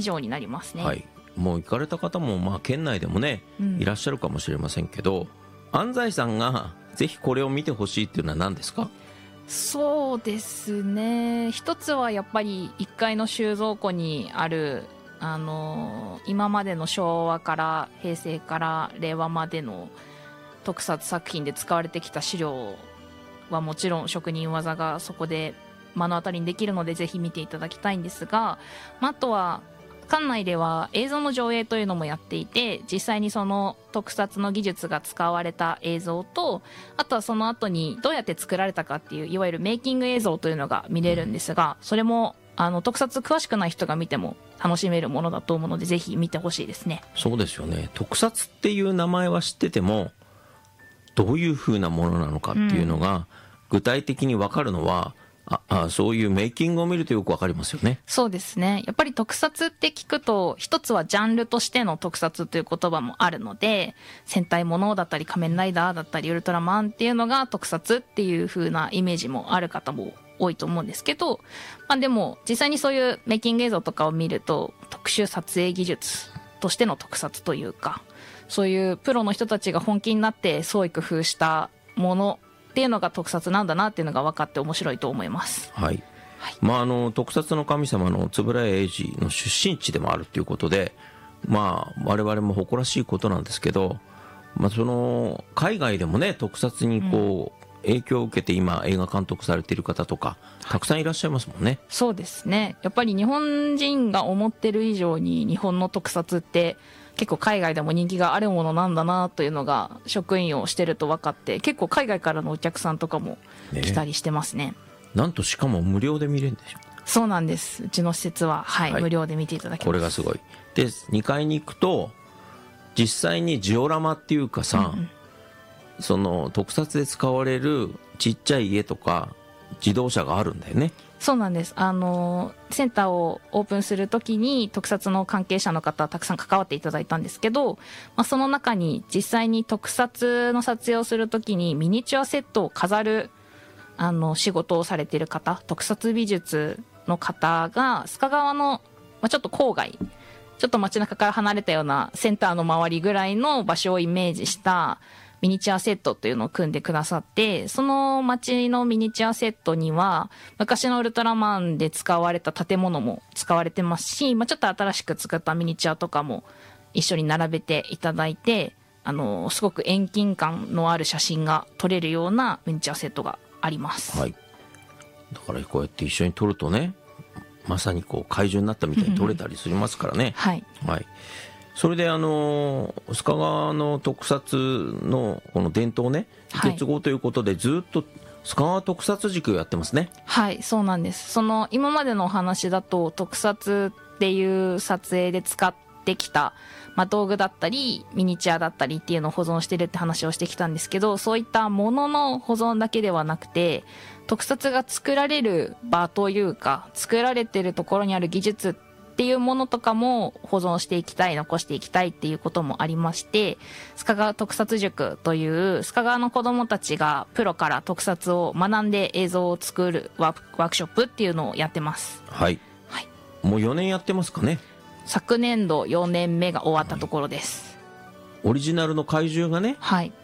上になりますね。 はい、もう行かれた方もまあ県内でもね、いらっしゃるかもしれませんけど、安西さんがぜひこれを見てほしいっていうのは何ですか？ そうですね、一つはやっぱり1階の収蔵庫にある今までの昭和から平成から令和までの特撮作品で使われてきた資料はもちろん職人技がそこで目の当たりにできるのでぜひ見ていただきたいんですが、あとは館内では映像の上映というのもやっていて、実際にその特撮の技術が使われた映像と、あとはその後にどうやって作られたかっていういわゆるメイキング映像というのが見れるんですが、それも特撮詳しくない人が見ても楽しめるものだと思うのでぜひ見てほしいですね。 そうですよね、特撮っていう名前は知っててもどういう風なものなのかっていうのが具体的に分かるのは、そういうメイキングを見るとよく分かりますよね。 そうですね、やっぱり特撮って聞くと一つはジャンルとしての特撮という言葉もあるので、戦隊ものだったり仮面ライダーだったりウルトラマンっていうのが特撮っていう風なイメージもある方も多いと思うんですけど、でも実際にそういうメイキング映像とかを見ると特殊撮影技術としての特撮というか、そういうプロの人たちが本気になって創意工夫したものっていうのが特撮なんだなっていうのが分かって面白いと思います。 はい、特撮の神様の円谷英二の出身地でもあるということで、我々も誇らしいことなんですけど、その海外でもね特撮に影響を受けて今映画監督されている方とかたくさんいらっしゃいますもんね。 そうですね、やっぱり日本人が思ってる以上に日本の特撮って結構海外でも人気があるものなんだなというのが職員をしてると分かって、結構海外からのお客さんとかも来たりしてますね。 なんとしかも無料で見れるんでしょ。 そうなんです、うちの施設は、無料で見ていただけます。 これがすごい。で2階に行くと実際にジオラマっていうかさ、その特撮で使われるちっちゃい家とか自動車があるんだよね。 そうなんです、センターをオープンするときに特撮の関係者の方たくさん関わっていただいたんですけど、その中に実際に特撮の撮影をするときにミニチュアセットを飾る仕事をされている方、特撮美術の方が須賀川の、ちょっと郊外、ちょっと街中から離れたようなセンターの周りぐらいの場所をイメージしたミニチュアセットというのを組んでくださって、その街のミニチュアセットには昔のウルトラマンで使われた建物も使われてますし、ちょっと新しく作ったミニチュアとかも一緒に並べていただいて、すごく遠近感のある写真が撮れるようなミニチュアセットがあります。 はい、だからこうやって一緒に撮るとね、まさに怪獣になったみたいに撮れたりしますからね。はい、それで須賀川の特撮のこの伝統ね受け継ごうということで、ずっと須賀川特撮塾をやってますね。 はい、そうなんです。その今までのお話だと特撮っていう撮影で使ってきた、道具だったりミニチュアだったりっていうのを保存してるって話をしてきたんですけど、そういったものの保存だけではなくて、特撮が作られる場というか作られてるところにある技術っていうものとかも保存していきたい、残していきたいっていうこともありまして、須賀川特撮塾という須賀川の子どもたちがプロから特撮を学んで映像を作るワークショップっていうのをやってます。 はい、もう4年やってますかね。 昨年度4年目が終わったところです。 オリジナルの怪獣がね、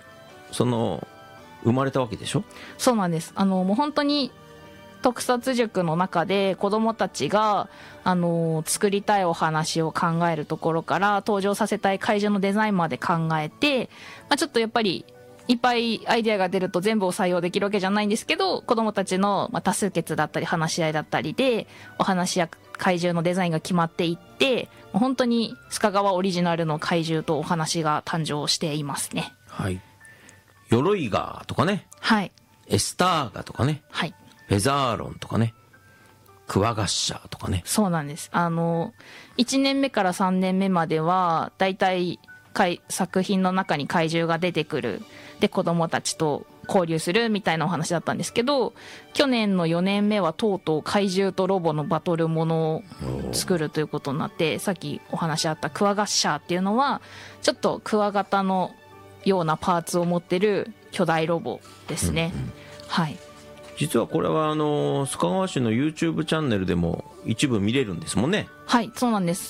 生まれたわけでしょ。 そうなんです。もう本当に特撮塾の中で子どもたちが作りたいお話を考えるところから登場させたい怪獣のデザインまで考えて、ちょっとやっぱりいっぱいアイデアが出ると全部を採用できるわけじゃないんですけど、子どもたちの多数決だったり話し合いだったりでお話や怪獣のデザインが決まっていって、本当に須賀川オリジナルの怪獣とお話が誕生していますね。 はい、鎧ガとかね、エスターガとかね、フェザーロンとかね、クワガッシャーとかね。そうなんです。1年目から3年目まではだいたい作品の中に怪獣が出てくる、で子供たちと交流するみたいなお話だったんですけど、去年の4年目はとうとう怪獣とロボのバトルものを作るということになって、さっきお話あったクワガッシャーっていうのはちょっとクワガタのようなパーツを持ってる巨大ロボですね。実はこれは須賀川市の YouTube チャンネルでも一部見れるんですもんね。はい、そうなんです。